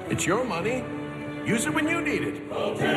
It's your money. Use it when you need it.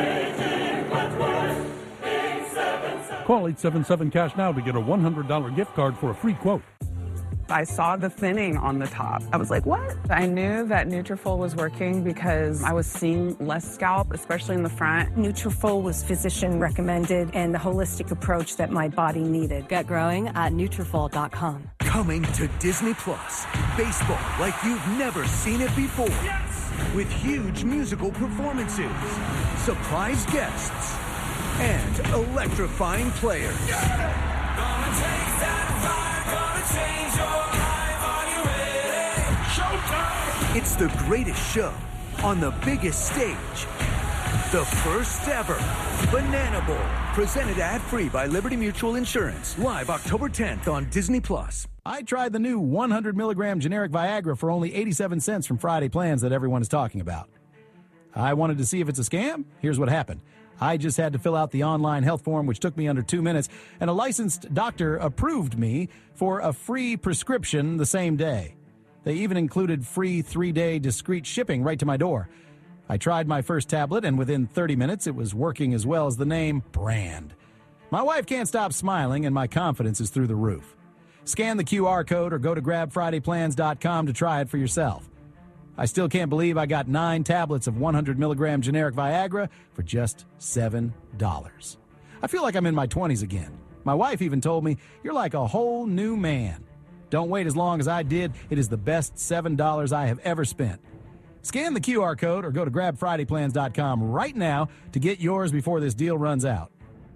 Call 877-CASH now to get a $100 gift card for a free quote. I saw the thinning on the top. I was like, what? I knew that Nutrafol was working because I was seeing less scalp, especially in the front. Nutrafol was physician recommended and the holistic approach that my body needed. Get growing at Nutrafol.com. Coming to Disney Plus, baseball like you've never seen it before. Yes! With huge musical performances, surprise guests, and electrifying players. Yeah! Gonna take that fire, gonna change your life. Are you ready? Showtime! It's the greatest show on the biggest stage. The first ever Banana Bowl, presented ad-free by Liberty Mutual Insurance. Live October 10th on Disney Plus. I tried the new 100 milligram generic Viagra for only 87 cents from Friday Plans that everyone is talking about. I wanted to see if it's a scam. Here's what happened. I just had to fill out the online health form, which took me under 2 minutes, and a licensed doctor approved me for a free prescription the same day. They even included free 3-day discreet shipping right to my door. I tried my first tablet, and within 30 minutes, it was working as well as the name brand. My wife can't stop smiling, and my confidence is through the roof. Scan the QR code or go to grabfridayplans.com to try it for yourself. I still can't believe I got 9 tablets of 100 milligram generic Viagra for just $7. I feel like I'm in my 20s again. My wife even told me, "You're like a whole new man." Don't wait as long as I did. It is the best $7 I have ever spent. Scan the QR code or go to grabfridayplans.com right now to get yours before this deal runs out.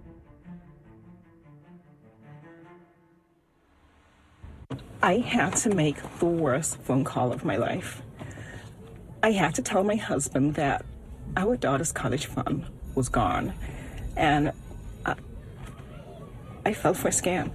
I had to make the worst phone call of my life. I had to tell my husband that our daughter's college fund was gone, and I fell for a scam.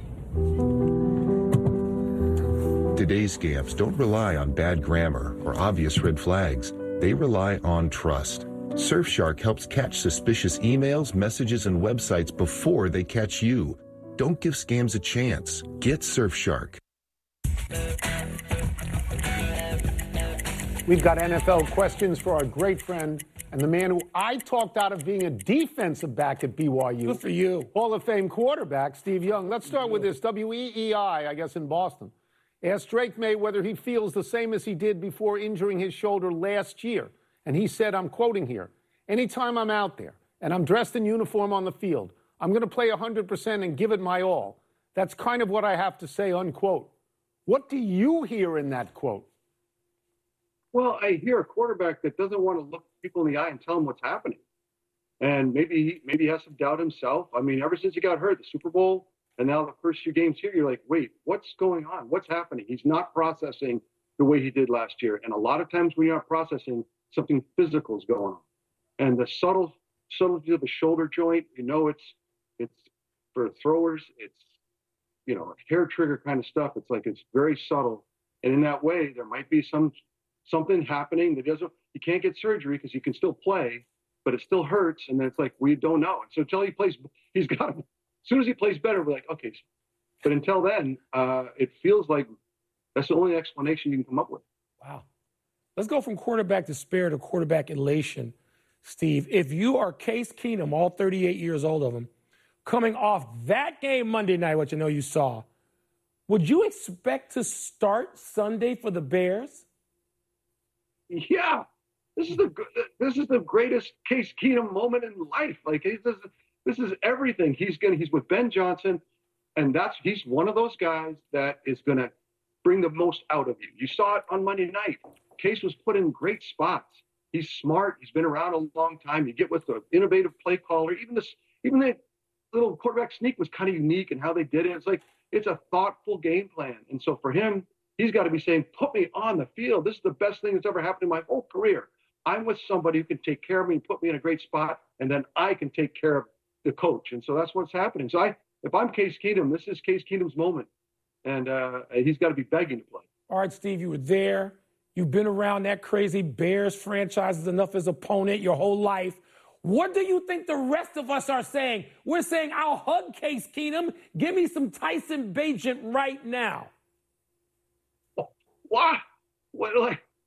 Today's scams don't rely on bad grammar or obvious red flags. They rely on trust. Surfshark helps catch suspicious emails, messages, and websites before they catch you. Don't give scams a chance. Get Surfshark. We've got NFL questions for our great friend and the man who I talked out of being a defensive back at BYU. Good for you. Hall of Fame quarterback, Steve Young. Let's start with this. WEEI, I guess, in Boston, asked Drake May whether he feels the same as he did before injuring his shoulder last year. And he said, I'm quoting here, "Anytime I'm out there and I'm dressed in uniform on the field, I'm going to play 100% and give it my all. That's kind of what I have to say," unquote. What do you hear in that quote? Well, I hear a quarterback that doesn't want to look people in the eye and tell them what's happening. And maybe he has some doubt himself. I mean, ever since he got hurt, the Super Bowl, and now the first few games here, you're like, wait, what's going on? What's happening? He's not processing the way he did last year. And a lot of times when you're not processing, something physical is going on. And the subtlety of the shoulder joint, it's for throwers, it's, hair trigger kind of stuff. It's like, it's very subtle. And in that way, there might be something happening that he can't get surgery because he can still play, but it still hurts. And then it's like, we don't know. And so until he plays, as soon as he plays better, we're like, okay. But until then, it feels like that's the only explanation you can come up with. Wow. Let's go from quarterback despair to quarterback elation, Steve. If you are Case Keenum, all 38 years old of him, coming off that game Monday night, which I know you saw, would you expect to start Sunday for the Bears? Yeah. This is the greatest Case Keenum moment in life. Like, this is everything. He's with Ben Johnson, and he's one of those guys that is going to bring the most out of you. You saw it on Monday night. Case was put in great spots. He's smart. He's been around a long time. You get with the innovative play caller. Even the little quarterback sneak was kind of unique in how they did it. It's like, it's a thoughtful game plan. And so for him, he's got to be saying, put me on the field. This is the best thing that's ever happened in my whole career. I'm with somebody who can take care of me and put me in a great spot, and then I can take care of the coach. And so that's what's happening. So if I'm Case Keenum, this is Case Keenum's moment, and he's got to be begging to play. All right, Steve, you were there. You've been around that crazy Bears franchise enough as opponent your whole life. What do you think the rest of us are saying? We're saying, I'll hug Case Keenum. Give me some Tyson Bagent right now. What?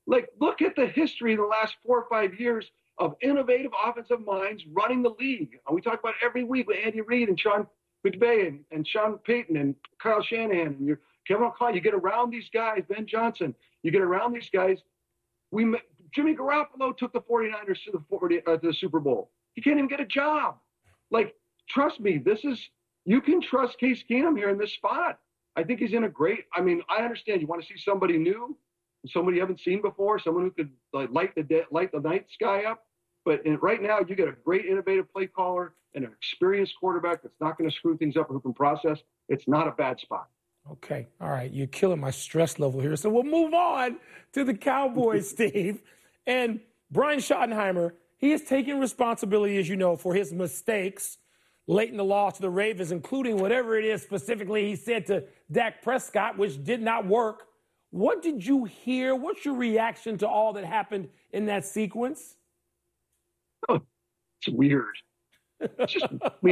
Like, look at the history in the last 4 or 5 years of innovative offensive minds running the league. And we talk about it every week with Andy Reid and Sean McVay and Sean Payton and Kyle Shanahan and Kevin O'Connell. You get around these guys, Ben Johnson. You get around these guys. Jimmy Garoppolo took the 49ers to the Super Bowl. He can't even get a job. Like, trust me, you can trust Case Keenum here in this spot. I think he's in a great, I understand you want to see somebody new, somebody you haven't seen before, someone who could light the night sky up. But right now, you get a great innovative play caller and an experienced quarterback that's not going to screw things up, who can process. It's not a bad spot. Okay. All right. You're killing my stress level here. So we'll move on to the Cowboys, Steve. And Brian Schottenheimer, he is taking responsibility, as you know, for his mistakes late in the loss to the Ravens, including whatever it is specifically he said to Dak Prescott, which did not work. What did you hear? What's your reaction to all that happened in that sequence? Oh, it's weird. It's just,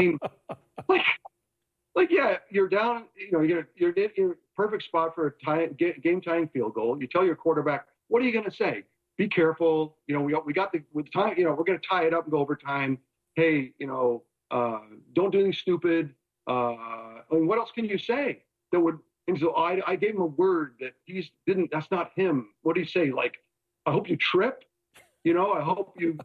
yeah, you're down, you're in a perfect spot for a game-tying field goal. You tell your quarterback, what are you going to say? Be careful. We got with time, we're going to tie it up and go overtime. Hey, don't do anything stupid. What else can you say that would, and so I gave him a word that that's not him. What do you say? Like, I hope you trip. I hope you,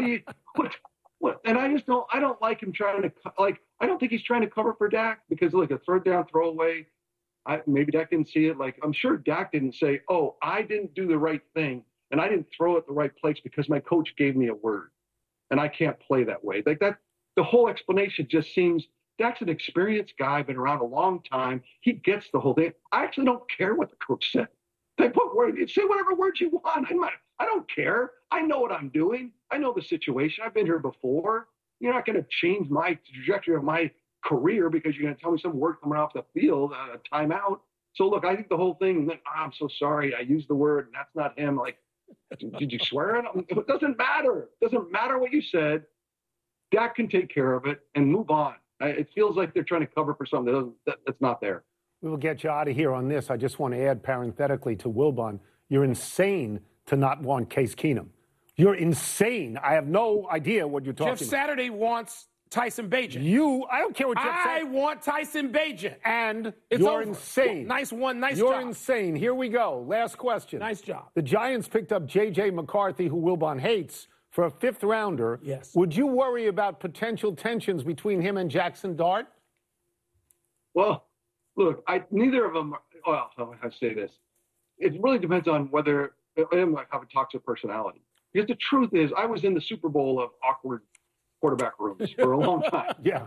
what? And I don't like him trying to, I don't think he's trying to cover for Dak because, a third down throwaway, maybe Dak didn't see it. I'm sure Dak didn't say, oh, I didn't do the right thing and I didn't throw it the right place because my coach gave me a word and I can't play that way. The whole explanation just seems, Dak's an experienced guy, been around a long time. He gets the whole thing. I actually don't care what the coach said. Say whatever words you want. I don't care. I know what I'm doing. I know the situation. I've been here before. You're not going to change my trajectory of my career because you're going to tell me some word coming off the field, a timeout. So, look, I think the whole thing, I'm so sorry. I used the word, and that's not him. Did you swear at him? It doesn't matter. It doesn't matter what you said. Dak can take care of it and move on. It feels like they're trying to cover for something that's not there. We will get you out of here on this. I just want to add parenthetically to Wilbon, you're insane to not want Case Keenum. You're insane. I have no idea what you're talking about. Jeff Saturday wants Tyson Bagent. I don't care what Jeff said. I want Tyson Bagent. And you're over. Insane. Nice job. You're insane. Here we go. Last question. Nice job. The Giants picked up J.J. McCarthy, who Wilbon hates, for a 5th rounder. Yes. Would you worry about potential tensions between him and Jackson Dart? Well, look, neither of them, how do I say this? It really depends on whether I have a toxic personality. Because the truth is, I was in the Super Bowl of awkward quarterback rooms for a long time. Yeah.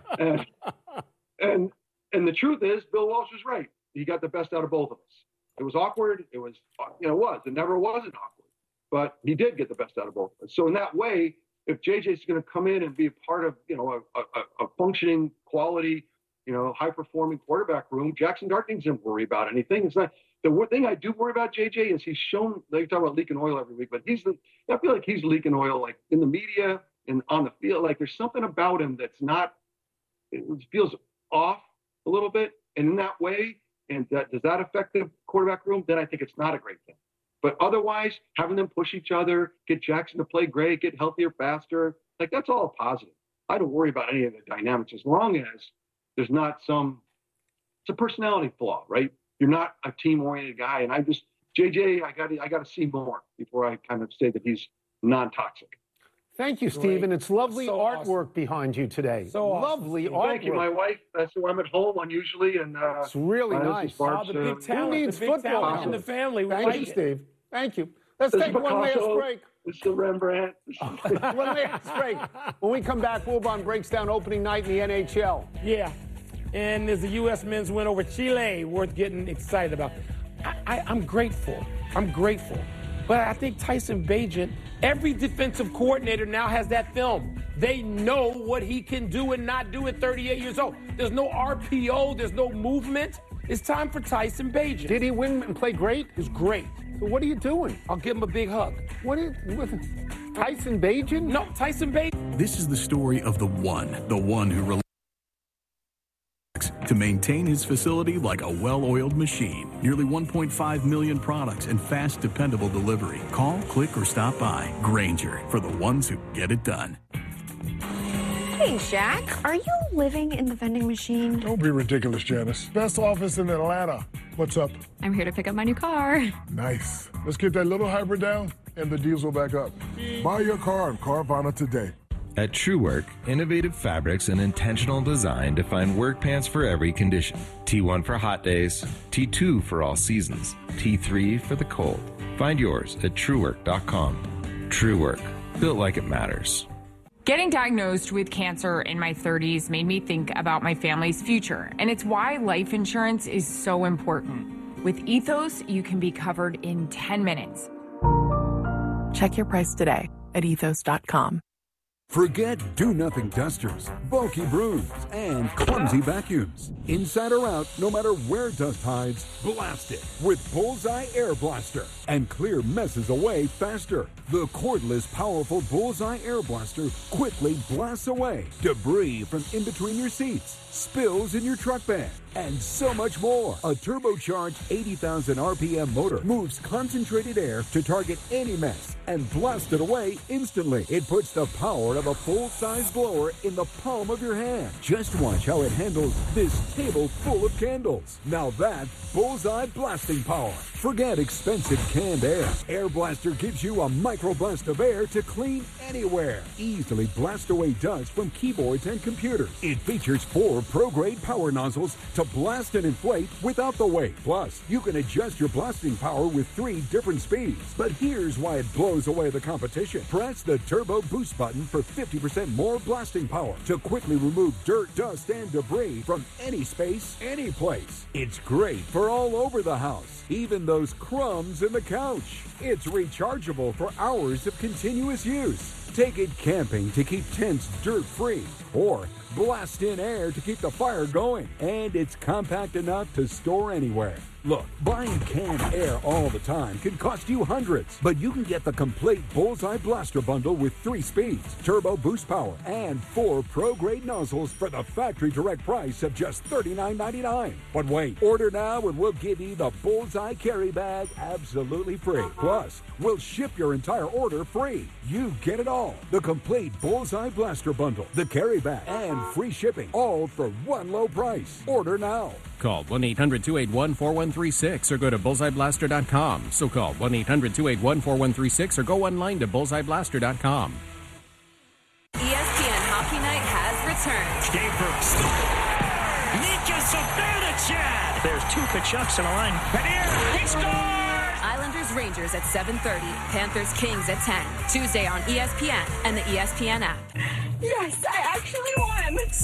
And the truth is, Bill Walsh was right. He got the best out of both of us. It was awkward. It was. It never wasn't awkward. But he did get the best out of both of us. So in that way, if JJ's going to come in and be a part of, a functioning, quality, high-performing quarterback room, Jackson Dart doesn't worry about anything. It's not. The one thing I do worry about JJ is he's shown, they talk about leaking oil every week, but I feel like he's leaking oil like in the media and on the field. Like there's something about him that's not, it feels off a little bit. And in that way, does that affect the quarterback room? Then I think it's not a great thing. But otherwise, having them push each other, get Jackson to play great, get healthier faster, that's all positive. I don't worry about any of the dynamics as long as there's not it's a personality flaw, right? You're not a team-oriented guy. And JJ, I got to see more before I kind of say that he's non-toxic. Thank you, Steve. And it's lovely artwork behind you today. So lovely artwork. Thank you. My wife, that's who I'm at home on usually. And it's really nice. The big talent, who needs football in the family. Thank you, Steve. Thank you. Let's take one last break. It's the Rembrandt. One last break. When we come back, Wilbon breaks down opening night in the NHL. Yeah. And there's a U.S. men's win over Chile worth getting excited about. I'm grateful. But I think Tyson Bagent, every defensive coordinator now has that film. They know what he can do and not do at 38 years old. There's no RPO. There's no movement. It's time for Tyson Bagent. Did he win and play great? It was great. So what are you doing? I'll give him a big hug. Tyson Bagent? No, Tyson Bagent. This is the story of the one who to maintain his facility like a well-oiled machine. Nearly 1.5 million products and fast, dependable delivery. Call, click, or stop by. Grainger, for the ones who get it done. Hey, Jack, are you living in the vending machine? Don't be ridiculous, Janice. Best office in Atlanta. What's up? I'm here to pick up my new car. Nice. Let's get that little hybrid down and the diesel back up. Buy your car on Carvana today. At TrueWork, innovative fabrics and intentional design define work pants for every condition. T1 for hot days, T2 for all seasons, T3 for the cold. Find yours at TrueWork.com. TrueWork, built like it matters. Getting diagnosed with cancer in my 30s made me think about my family's future, and it's why life insurance is so important. With Ethos, you can be covered in 10 minutes. Check your price today at ethos.com. Forget do-nothing dusters, bulky brooms, and clumsy vacuums. Inside or out, no matter where dust hides, blast it with Bullseye Air Blaster and clear messes away faster. The cordless, powerful Bullseye Air Blaster quickly blasts away debris from in between your seats, spills in your truck bed, and so much more. A turbocharged 80,000 RPM motor moves concentrated air to target any mess and blast it away instantly. It puts the power of a full-size blower in the palm of your hand. Just watch how it handles this table full of candles. Now that's Bullseye blasting power. Forget expensive canned air. Air Blaster gives you a microblast of air to clean anywhere. Easily blast away dust from keyboards and computers. It features 4 pro-grade power nozzles to blast and inflate without the weight. Plus, you can adjust your blasting power with 3 different speeds. But here's why it blows away the competition. Press the Turbo Boost button for 50% more blasting power to quickly remove dirt, dust, and debris from any space, any place. It's great for all over the house, even those crumbs in the couch. It's rechargeable for hours of continuous use. Take it camping to keep tents dirt-free, or blast in air to keep the fire going. And it's compact enough to store anywhere. Look, buying canned air all the time can cost you hundreds, but you can get the complete Bullseye Blaster bundle with 3 speeds, turbo boost power, and 4 pro-grade nozzles for the factory direct price of just $39.99. But wait, order now and we'll give you the Bullseye carry bag absolutely free. Plus, we'll ship your entire order free. You get it all. The complete Bullseye Blaster bundle, the carry bag, and free shipping, all for one low price. Order now. Call 1-800-281-4136 or go to bullseyeblaster.com. So call 1-800-281-4136 or go online to bullseyeblaster.com. ESPN Hockey Night has returned. Game first. Mika Sabanicek. There's 2 Kachucks on the line. And here, he scores! Islanders Rangers at 7:30. Panthers Kings at 10. Tuesday on ESPN and the ESPN app. Yes,